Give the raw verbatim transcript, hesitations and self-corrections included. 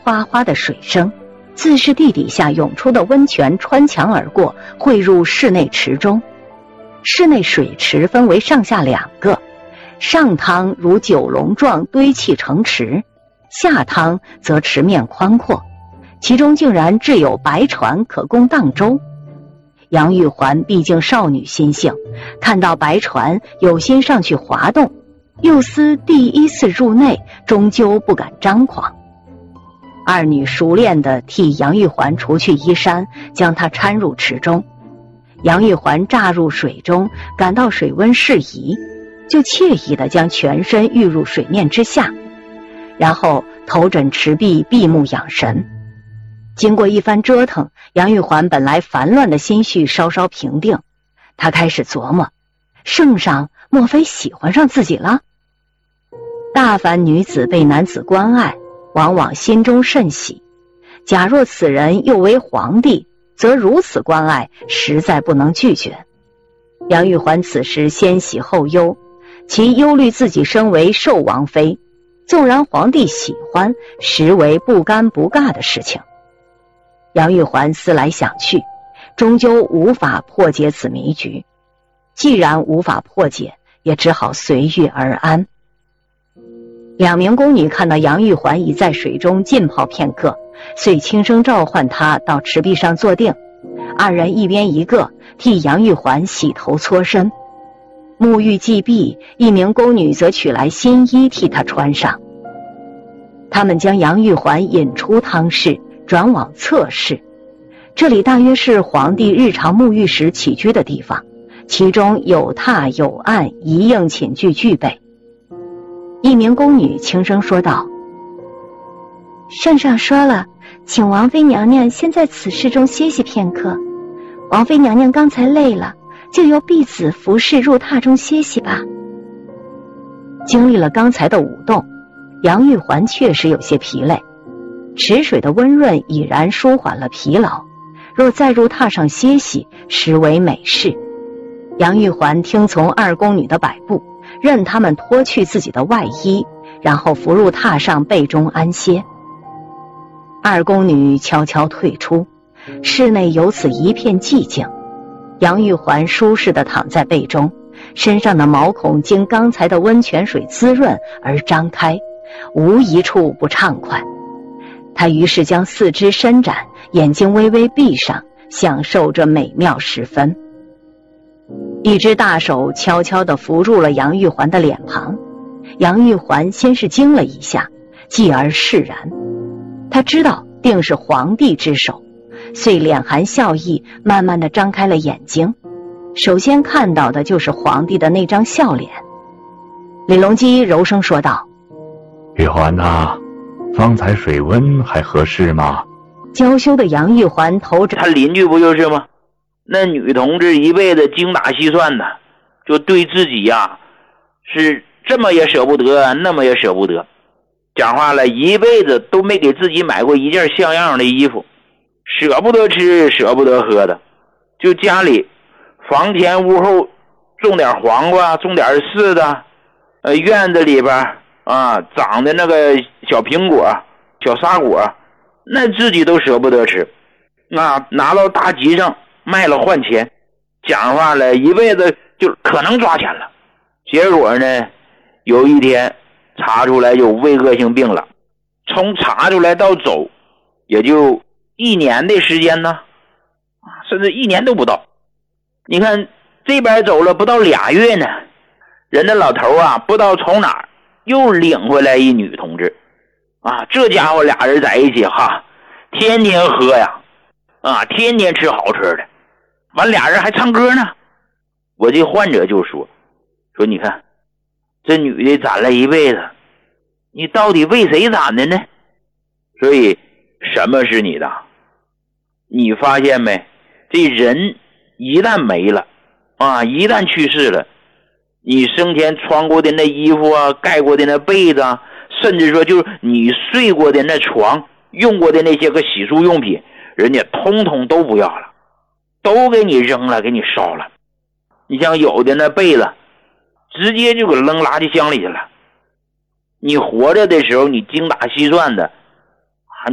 哗哗的水声，自是地底下涌出的温泉穿墙而过，汇入室内池中。室内水池分为上下两个，上汤如九龙状堆砌成池，下汤则池面宽阔，其中竟然置有白船可供荡舟。杨玉环毕竟少女心性，看到白船有心上去划动，又思第一次入内，终究不敢张狂。二女熟练地替杨玉环除去衣衫，将她搀入池中。杨玉环乍入水中，感到水温适宜，就惬意地将全身跃入水面之下，然后头枕池壁闭目养神。经过一番折腾，杨玉环本来烦乱的心绪稍稍平定，她开始琢磨，圣上莫非喜欢上自己了？大凡女子被男子关爱，往往心中甚喜，假若此人又为皇帝，则如此关爱实在不能拒绝。杨玉环此时先喜后忧，其忧虑自己身为寿王妃，纵然皇帝喜欢，实为不干不尬的事情。杨玉环思来想去，终究无法破解此迷局，既然无法破解，也只好随遇而安。两名宫女看到杨玉环已在水中浸泡片刻，遂轻声召唤她到池壁上坐定，二人一边一个替杨玉环洗头搓身。沐浴既毕，一名宫女则取来新衣替她穿上。他们将杨玉环引出汤室，转往侧室，这里大约是皇帝日常沐浴时起居的地方，其中有榻有案，一应寝具具备。一名宫女轻声说道：圣上说了，请王妃娘娘先在此室中歇息片刻，王妃娘娘刚才累了，就由婢子服侍入榻中歇息吧。经历了刚才的舞动，杨玉环确实有些疲累，池水的温润已然舒缓了疲劳，若再入榻上歇息，实为美事。杨玉环听从二宫女的摆布，任他们脱去自己的外衣，然后扶入榻上被中安歇。二宫女悄悄退出，室内由此一片寂静。杨玉环舒适地躺在被中，身上的毛孔经刚才的温泉水滋润而张开，无一处不畅快。她于是将四肢伸展，眼睛微微闭上，享受这美妙时分。一只大手悄悄地扶入了杨玉环的脸庞，杨玉环先是惊了一下，继而释然。她知道定是皇帝之手，遂脸含笑意，慢慢地张开了眼睛。首先看到的就是皇帝的那张笑脸。李隆基柔声说道： 玉环啊，方才水温还合适吗？ 娇羞的杨玉环头着， 他邻居不就是吗？那女同志一辈子精打细算的，就对自己呀、啊、是这么也舍不得，那么也舍不得。讲话了，一辈子都没给自己买过一件像样的衣服，舍不得吃，舍不得喝的。就家里房前屋后种点黄瓜，种点柿子，呃，院子里边啊长的那个小苹果、小沙果，那自己都舍不得吃，啊，拿到大集上卖了换钱。讲话了，一辈子就可能抓钱了。结果呢，有一天查出来有胃恶性病了，从查出来到走也就一年的时间呢，甚至一年都不到。你看这边走了不到俩月呢，人家老头啊不知道从哪儿又领回来一女同志啊，这家伙俩人在一起哈，天天喝呀，啊，天天吃好吃的，完俩人还唱歌呢。我这患者就说说你看这女的攒了一辈子，你到底为谁攒的呢？所以什么是你的？你发现没？这人一旦没了啊，一旦去世了，你生前穿过的那衣服啊，盖过的那被子啊，甚至说就是你睡过的那床，用过的那些个洗漱用品，人家通通都不要了，都给你扔了，给你烧了。你像有的那被子直接就给扔垃圾箱里去了。你活着的时候你精打细算的